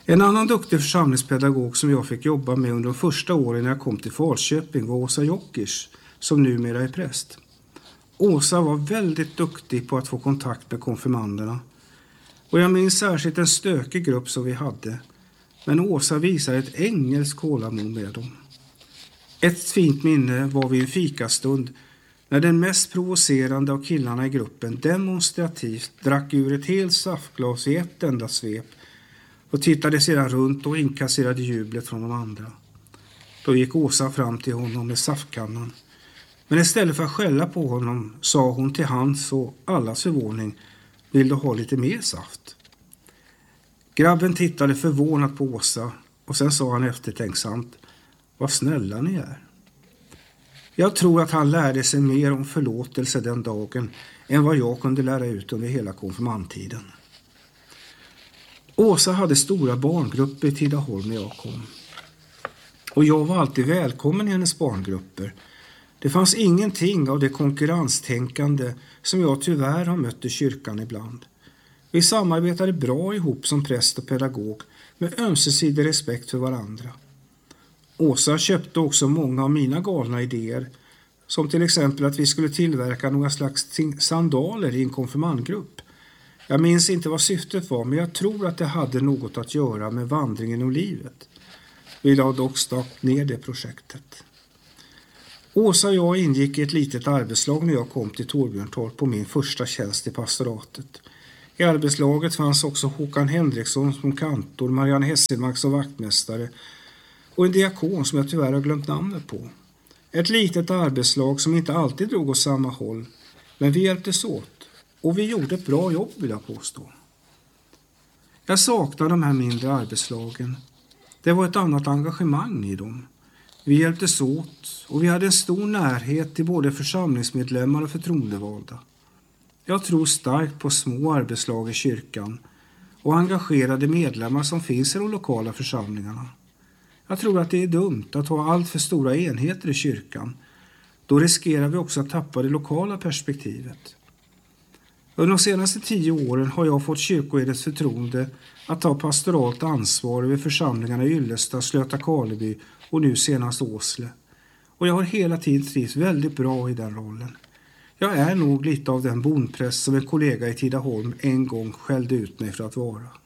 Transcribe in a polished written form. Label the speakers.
Speaker 1: En annan duktig församlingspedagog som jag fick jobba med under de första åren när jag kom till Falköping var Åsa Jockers, som numera är präst. Åsa var väldigt duktig på att få kontakt med konfirmanderna. Och jag minns särskilt en stökig grupp som vi hade. Men Åsa visade ett engelskt tålamod med dem. Ett fint minne var vid en fikastund när den mest provocerande av killarna i gruppen demonstrativt drack ur ett helt saftglas i ett enda svep och tittade sedan runt och inkasserade jublet från de andra. Då gick Åsa fram till honom med saftkannan. Men istället för att skälla på honom sa hon till hans och allas förvåning: "Vill du ha lite mer saft?" Grabben tittade förvånat på Åsa och sen sa han eftertänksamt: "Vad snälla ni är." Jag tror att han lärde sig mer om förlåtelse den dagen än vad jag kunde lära ut under hela konfirmandtiden. Åsa hade stora barngrupper i Tidaholm när jag kom. Och jag var alltid välkommen i hennes barngrupper. Det fanns ingenting av det konkurrenstänkande som jag tyvärr har mött i kyrkan ibland. Vi samarbetade bra ihop som präst och pedagog med ömsesidig respekt för varandra. Åsa köpte också många av mina galna idéer, som till exempel att vi skulle tillverka några slags sandaler i en konfirmandgrupp. Jag minns inte vad syftet var, men jag tror att det hade något att göra med vandringen och livet. Vi la dock stoppa ner det projektet. Åsa och jag ingick i ett litet arbetslag när jag kom till Torbjörntorp på min första tjänst i pastoratet. I arbetslaget fanns också Håkan Henriksson som kantor, Marianne Hesselmark som vaktmästare och en diakon som jag tyvärr har glömt namnet på. Ett litet arbetslag som inte alltid drog åt samma håll, men vi hjälptes åt och vi gjorde ett bra jobb, vill jag påstå. Jag saknar de här mindre arbetslagen. Det var ett annat engagemang i dem. Vi hjälptes åt och vi hade en stor närhet till både församlingsmedlemmar och förtroendevalda. Jag tror starkt på små arbetslag i kyrkan och engagerade medlemmar som finns i de lokala församlingarna. Jag tror att det är dumt att ha allt för stora enheter i kyrkan. Då riskerar vi också att tappa det lokala perspektivet. Under de senaste 10 åren har jag fått kyrkoherdets förtroende att ta pastoralt ansvar över församlingarna i Yllestad, Slöta Karleby och nu senast Åsle. Och jag har hela tiden trivts väldigt bra i den rollen. Jag är nog lite av den bondpräst som en kollega i Tidaholm en gång skällde ut mig för att vara.